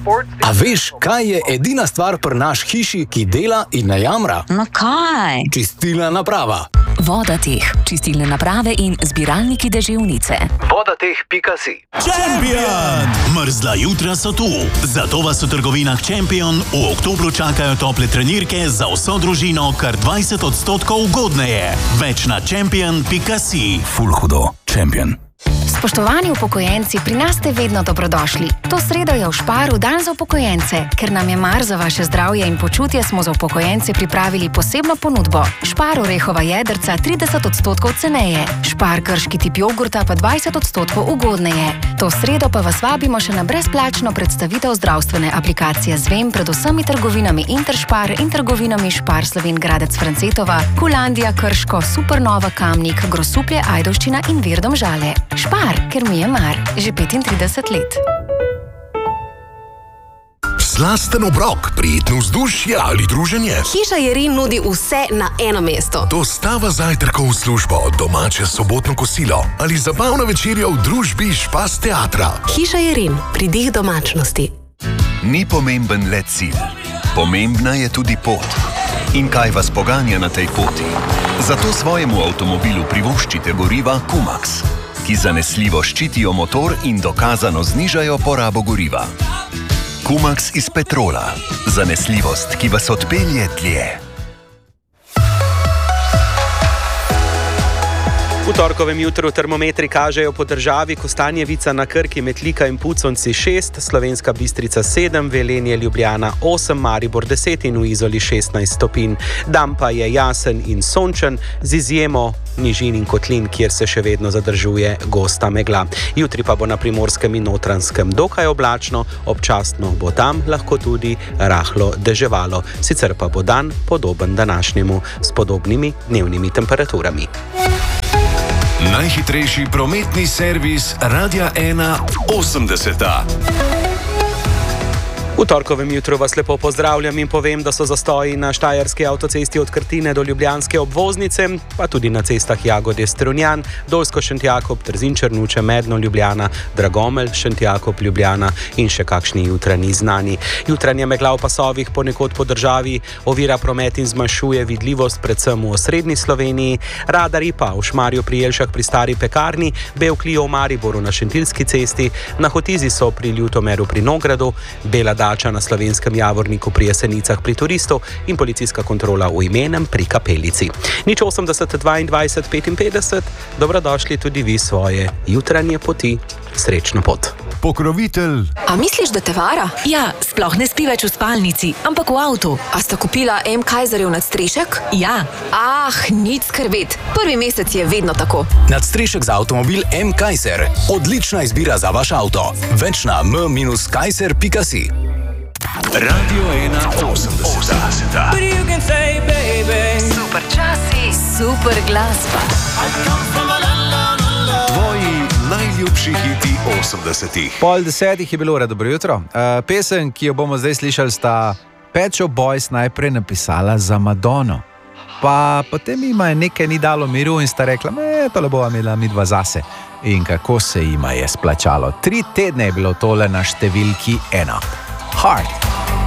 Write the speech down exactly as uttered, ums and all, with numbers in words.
A veš, kaj je edina stvar pri naš hiši, ki dela in ne jamra? No kaj? Čistilna naprava. Vodateh, čistilne naprave in zbiralniki deževnice. vodateh pika si. Champion! Mrzla jutra so tu. Zato vas v trgovinah Champion v oktobru čakajo tople trenirke za vso družino kar dvajset odstotkov ugodneje. Več na champion pika si. Ful hudo. Champion. Spoštovani upokojenci, pri nas ste vedno dobrodošli. To sredo je v Šparu dan za upokojence. Ker nam je mar za vaše zdravje in počutje, smo za upokojence pripravili posebno ponudbo. Špar orehova jedrca trideset odstotkov ceneje. Špar grški tip jogurta pa dvajset odstotkov ugodneje. To sredo pa vas vabimo še na brezplačno predstavitev zdravstvene aplikacije Zvem pred vsemi trgovinami Interšpar in trgovinami Špar Slovenj Gradec Francetova, Kulandija Krško, Supernova Kamnik, Grosuplje Ajdovščina in Vir Domžale. Špar, ker mi je mar, že petintrideset let. Slasten obrok, prijetno vzdušje ali druženje. Hiša Jerin nudi vse na eno mesto. Dostava zajtrkov v službo, domače sobotno kosilo ali zabavna večerja v družbi Špas teatra. Hiša Jerin, pridih domačnosti. Ni pomemben le cilj, pomembna je tudi pot. In kaj vas poganja na tej poti? Zato svojemu avtomobilu privoščite goriva Kumax, ki zanesljivo ščitijo motor in dokazano znižajo porabo goriva. Kumax iz Petrola. Zanesljivost, ki vas odpelje dlje. V torkovem jutru termometri kažejo po državi Kostanjevica na Krki, Metlika in Puconci šest, Slovenska Bistrica sedem, Velenje, Ljubljana osem, Maribor deset in v Izoli šestnajst stopinj. Dan pa je jasen in sončen, z izjemo nižin in kotlin, kjer se še vedno zadržuje gosta megla. Jutri pa bo na Primorskem in Notranjskem dokaj oblačno, občasno bo tam lahko tudi rahlo deževalo. Sicer pa bo dan podoben današnjemu s podobnimi dnevnimi temperaturami. Najhitrejši prometni servis Radia ena osemdeseta. V torkovem jutru vas lepo pozdravljam in povem, da so zastoji na štajerski avtocesti od Krtine do ljubljanske obvoznice, pa tudi na cestah Jagodje Strunjan, Dolsko Šentjakob, Trzin Črnuče, Medno Ljubljana, Dragomelj, Šentjakob Ljubljana in še kakšni jutranji znani. Jutranje megla v pasovih ponekod po državi ovira promet in zmanjšuje vidljivost predvsem v osrednji Sloveniji. Radarji pa v Šmarju pri Jelšah pri Stari pekarni, Bevkliju v Mariboru na Šentilski cesti, na Hotizi so pri Ljutomeru pri Nogradu, Bela Dača na Slovenskem Javorniku pri Jesenicah pri Turistu in policijska kontrola v Imenem pri Kapelici. Nič osemdeset dvaindvajset petinpetdeset, dobrodošli tudi vi svoje jutranje poti. Srečno pot. Pokrovitelj. A misliš, da te vara? Ja, sploh ne spi več v spalnici, ampak v avtu. A sta kupila M. Kaiserjev nadstrešek? Ja. Ah, nič skrbeti. Prvi mesec je vedno tako. Nadstrešek za avtomobil M. Kaiser. Odlična izbira za vaš avto. Več na m minus kaiser pika si. Radio ena osemdeseta. Super časi, super glasba. Tvoji najljubši hiti osemdesetih. Pol desetih je bilo ura, dobro jutro. Uh, pesem, ki jo bomo zdaj slišali, sta Pet Shop Boys najprej napisala za Madono. Pa potem jima je nekaj ni dalo miru in sta rekla, me, tole bova imela midva zase. In kako se jima je splačalo. Tri tedne je bilo tole na številki ena. Hard.